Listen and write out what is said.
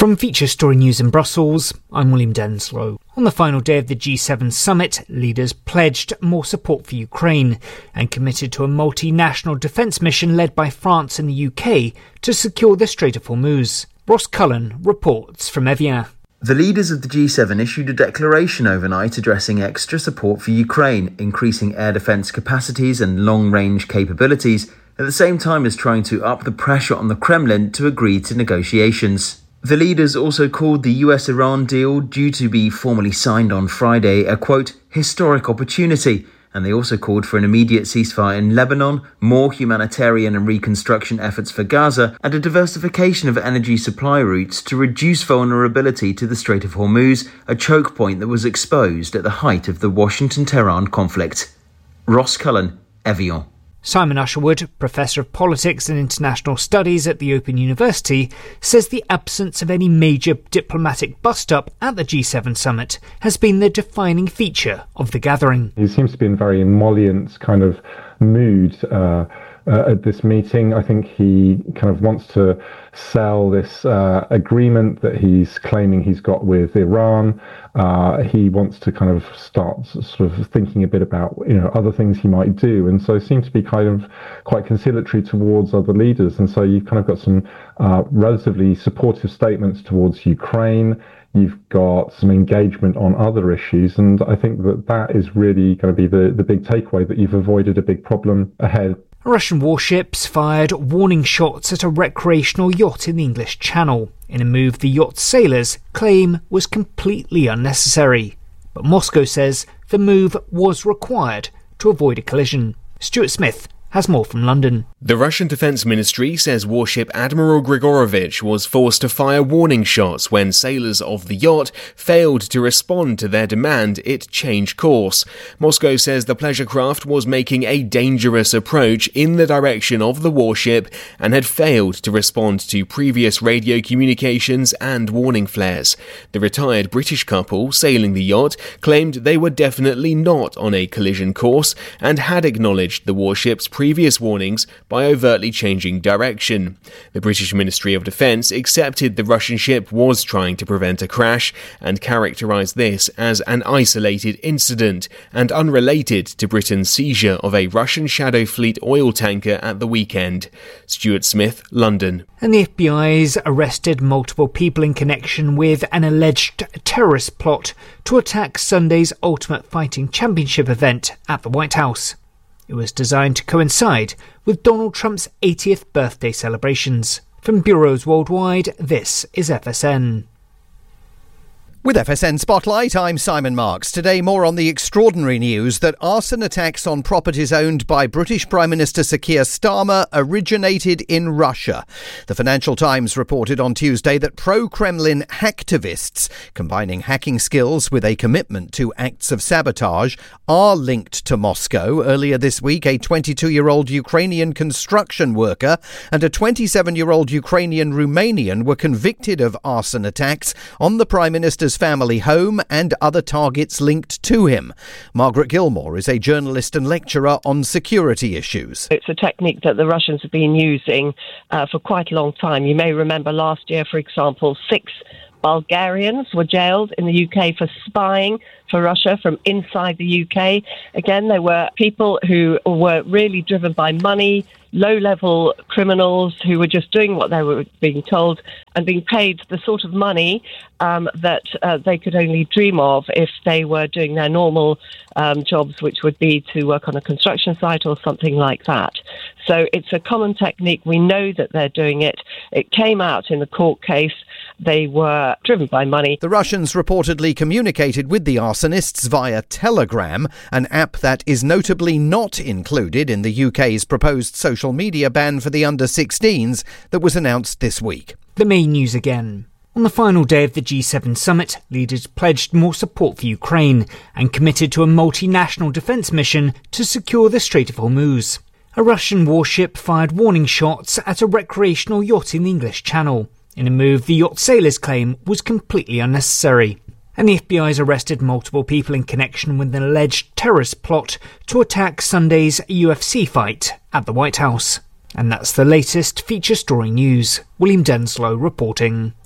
From Feature Story News in Brussels, I'm William Denslow. On the final day of the G7 summit, leaders pledged more support for Ukraine and committed to a multinational defence mission led by France and the UK to secure the Strait of Hormuz. Ross Cullen reports from Evian. The leaders of the G7 issued a declaration overnight addressing extra support for Ukraine, increasing air defence capacities and long-range capabilities, at the same time as trying to up the pressure on the Kremlin to agree to negotiations. The leaders also called the US-Iran deal, due to be formally signed on Friday, a, quote, historic opportunity, and they also called for an immediate ceasefire in Lebanon, more humanitarian and reconstruction efforts for Gaza, and a diversification of energy supply routes to reduce vulnerability to the Strait of Hormuz, a choke point that was exposed at the height of the Washington-Tehran conflict. Ross Cullen, Evian. Simon Usherwood, Professor of Politics and International Studies at the Open University, says the absence of any major diplomatic bust-up at the G7 summit has been the defining feature of the gathering. He seems to be in a very emollient kind of mood at this meeting. I think he kind of wants to sell this agreement that he's claiming he's got with Iran. He wants to kind of start sort of thinking a bit about, other things he might do. And so seems to be kind of quite conciliatory towards other leaders. And so you've kind of got some relatively supportive statements towards Ukraine. You've got some engagement on other issues. And I think that is really going to be the big takeaway, that you've avoided a big problem ahead. Russian warships fired warning shots at a recreational yacht in the English Channel, in a move the yacht's sailors claim was completely unnecessary. But Moscow says the move was required to avoid a collision. Stuart Smith has more from London. The Russian Defense Ministry says warship Admiral Grigorovich was forced to fire warning shots when sailors of the yacht failed to respond to their demand it change course. Moscow says the pleasure craft was making a dangerous approach in the direction of the warship and had failed to respond to previous radio communications and warning flares. The retired British couple sailing the yacht claimed they were definitely not on a collision course and had acknowledged the warship's previous warnings by overtly changing direction. The British Ministry of Defence accepted the Russian ship was trying to prevent a crash and characterised this as an isolated incident and unrelated to Britain's seizure of a Russian Shadow Fleet oil tanker at the weekend. Stuart Smith, London. And the FBI's arrested multiple people in connection with an alleged terrorist plot to attack Sunday's Ultimate Fighting Championship event at the White House. It was designed to coincide with Donald Trump's 80th birthday celebrations. From bureaus worldwide, this is FSN. With FSN Spotlight, I'm Simon Marks. Today, more on the extraordinary news that arson attacks on properties owned by British Prime Minister Sir Keir Starmer originated in Russia. The Financial Times reported on Tuesday that pro-Kremlin hacktivists, combining hacking skills with a commitment to acts of sabotage, are linked to Moscow. Earlier this week, a 22-year-old Ukrainian construction worker and a 27-year-old Ukrainian Romanian were convicted of arson attacks on the Prime Minister's family home and other targets linked to him. Margaret Gilmore is a journalist and lecturer on security issues. It's a technique that the Russians have been using for quite a long time. You may remember last year, for example, 6 Bulgarians were jailed in the UK for spying for Russia from inside the UK. Again, they were people who were really driven by money, low-level criminals who were just doing what they were being told and being paid the sort of money that they could only dream of if they were doing their normal jobs, which would be to work on a construction site or something like that. So it's a common technique. We know that they're doing it. It came out in the court case. They were driven by money. The Russians reportedly communicated with the arsonists via Telegram, an app that is notably not included in the UK's proposed social media ban for the under-16s that was announced this week. The main news again. On the final day of the G7 summit, leaders pledged more support for Ukraine and committed to a multinational defence mission to secure the Strait of Hormuz. A Russian warship fired warning shots at a recreational yacht in the English Channel, in a move the yacht sailors claim was completely unnecessary. And the FBI's arrested multiple people in connection with an alleged terrorist plot to attack Sunday's UFC fight at the White House. And that's the latest feature story news. William Denslow reporting.